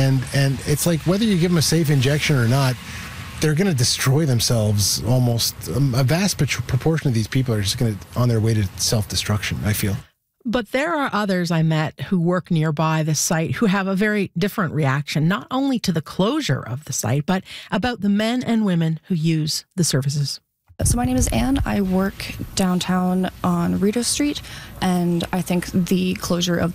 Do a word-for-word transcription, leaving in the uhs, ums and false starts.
and and it's like whether you give them a safe injection or not, they're going to destroy themselves almost. Um, a vast proportion of these people are just going to on their way to self-destruction, I feel. But there are others I met who work nearby the site who have a very different reaction, not only to the closure of the site, but about the men and women who use the services. So my name is Anne. I work downtown on Rideau Street, and I think the closure of